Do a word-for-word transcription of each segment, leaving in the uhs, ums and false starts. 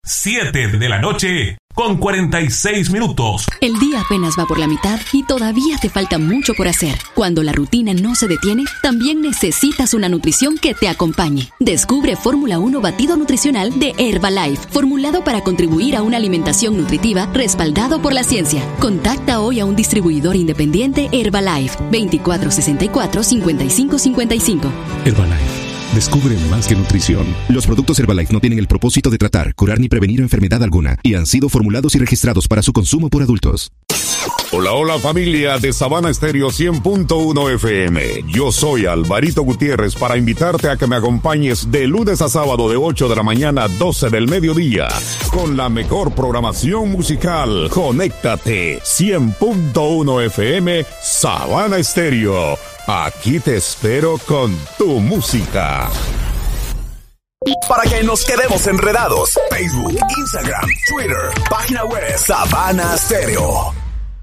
siete de la noche con cuarenta y seis minutos. El día apenas va por la mitad y todavía te falta mucho por hacer. Cuando la rutina no se detiene, también necesitas una nutrición que te acompañe. Descubre Fórmula uno Batido Nutricional de Herbalife, formulado para contribuir a una alimentación nutritiva respaldado por la ciencia. Contacta hoy a un distribuidor independiente Herbalife, veinticuatro sesenta y cuatro, cincuenta y cinco cincuenta y cinco. Herbalife. Descubre más que nutrición. Los productos Herbalife no tienen el propósito de tratar, curar ni prevenir enfermedad alguna y han sido formulados y registrados para su consumo por adultos. Hola, hola familia de Sabana Estéreo cien punto uno F M. Yo soy Alvarito Gutiérrez para invitarte a que me acompañes de lunes a sábado de ocho de la mañana a doce del mediodía con la mejor programación musical. Conéctate cien punto uno F M Sabana Estéreo. Aquí te espero con tu música. Para que nos quedemos enredados, Facebook, Instagram, Twitter, página web, Sabana Stereo.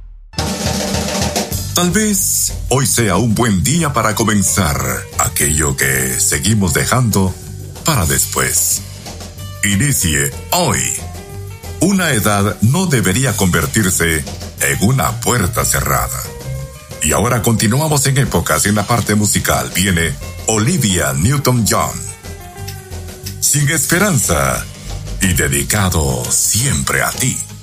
Tal vez hoy sea un buen día para comenzar aquello que seguimos dejando para después. Inicie hoy. Una edad no debería convertirse en una puerta cerrada. Y ahora continuamos en épocas. En la parte musical viene Olivia Newton-John. Sin esperanza y dedicado siempre a ti.